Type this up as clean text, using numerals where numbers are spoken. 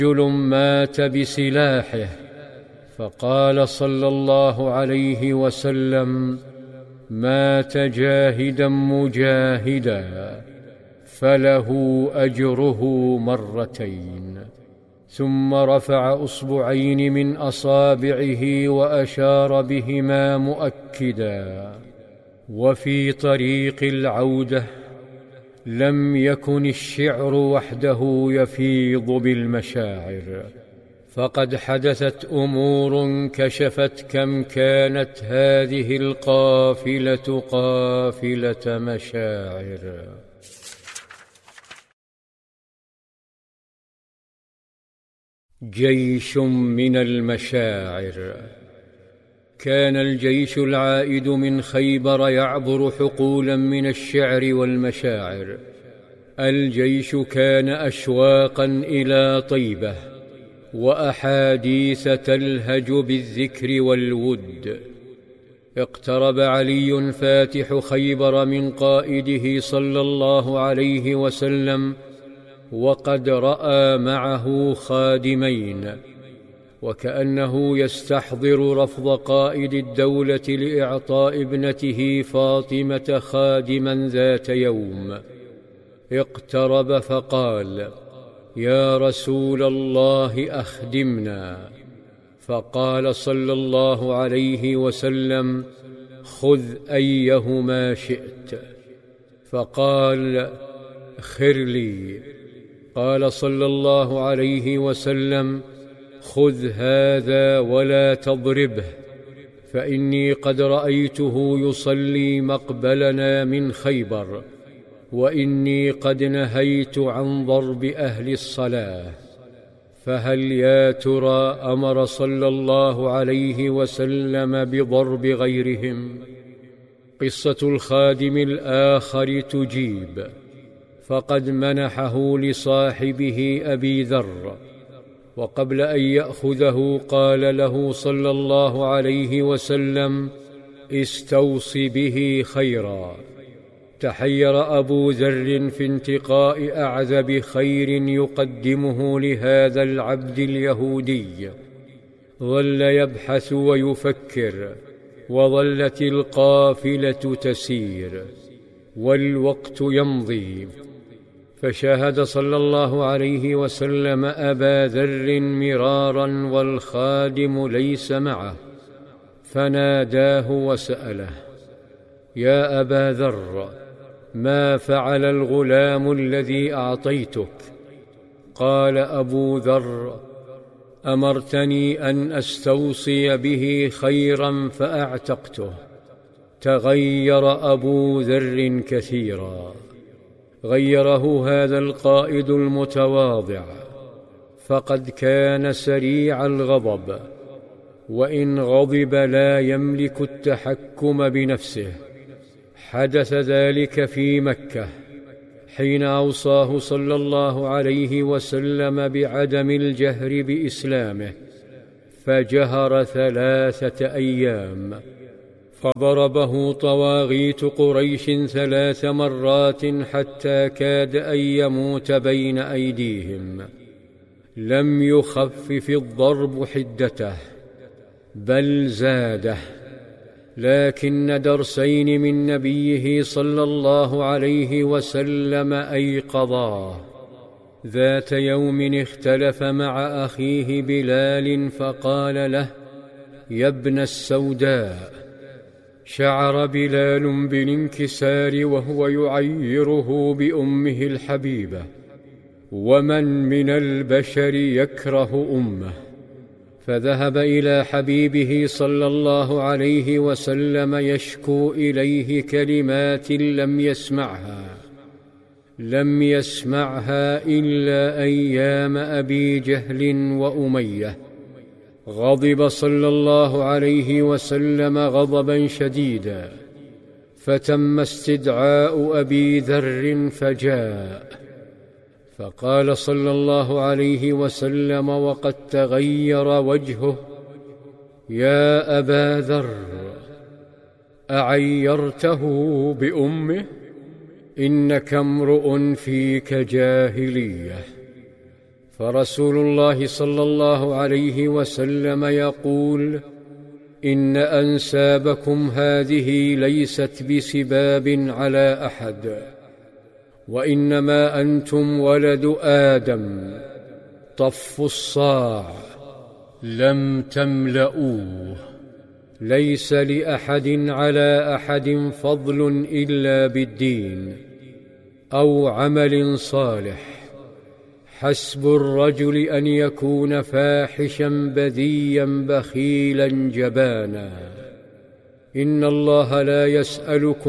رجل مات بسلاحه، فقال صلى الله عليه وسلم: مات جاهدا مجاهدا، فله أجره مرتين. ثم رفع أصبعين من أصابعه وأشار بهما مؤكدا. وفي طريق العودة لم يكن الشعر وحده يفيض بالمشاعر، فقد حدثت أمور كشفت كم كانت هذه القافلة قافلة مشاعر. جيش من المشاعر. كان الجيش العائد من خيبر يعبر حقولا من الشعر والمشاعر. الجيش كان أشواقا إلى طيبة، وأحاديث تلهج بالذكر والود. اقترب علي فاتح خيبر من قائده صلى الله عليه وسلم، وقد رأى معه خادمين، وكأنه يستحضر رفض قائد الدولة لإعطاء ابنته فاطمة خادما ذات يوم. اقترب فقال: يا رسول الله أخدمنا. فقال صلى الله عليه وسلم: خذ أيهما شئت. فقال: خر لي. قال صلى الله عليه وسلم: خذ هذا ولا تضربه، فإني قد رأيته يصلي مقبلنا من خيبر، وإني قد نهيت عن ضرب أهل الصلاة. فهل يا ترى أمر صلى الله عليه وسلم بضرب غيرهم؟ قصة الخادم الآخر تجيب. فقد منحه لصاحبه أبي ذر، وقبل أن يأخذه قال له صلى الله عليه وسلم: استوص به خيرا. تحير أبو ذر في انتقاء أعذب خير يقدمه لهذا العبد اليهودي. ظل يبحث ويفكر، وظلت القافلة تسير، والوقت يمضي. فشاهد صلى الله عليه وسلم أبا ذر مرارا والخادم ليس معه، فناداه وسأله: يا أبا ذر، ما فعل الغلام الذي أعطيتك؟ قال أبو ذر: أمرتني أن أستوصي به خيرا فأعتقته. تغير أبو ذر كثيرا. غيره هذا القائد المتواضع، فقد كان سريع الغضب، وإن غضب لا يملك التحكم بنفسه. حدث ذلك في مكة حين أوصاه صلى الله عليه وسلم بعدم الجهر بإسلامه، فجهر 3 أيام، فضربه طواغيت قريش 3 مرات حتى كاد أن يموت بين أيديهم. لم يخفف الضرب حدته، بل زاده. لكن درسين من نبيه صلى الله عليه وسلم أيقظاه. ذات يوم اختلف مع أخيه بلال، فقال له: يا ابن السوداء. شعر بلال بالانكسار وهو يعيره بأمه الحبيبة، ومن من البشر يكره أمه؟ فذهب إلى حبيبه صلى الله عليه وسلم يشكو إليه كلمات لم يسمعها إلا أيام أبي جهل وأمية. غضب صلى الله عليه وسلم غضبا شديدا، فتم استدعاء أبي ذر فجاء. فقال صلى الله عليه وسلم وقد تغير وجهه: يا أبا ذر، أعيرته بأمه؟ إنك امرؤ فيك جاهلية. فرسول الله صلى الله عليه وسلم يقول: إن أنسابكم هذه ليست بسباب على أحد، وإنما أنتم ولد آدم، طفوا الصاع لم تملؤوه. ليس لأحد على أحد فضل إلا بالدين أو عمل صالح. حسب الرجل أن يكون فاحشا بذيا بخيلا جبانا. إن الله لا يسألكم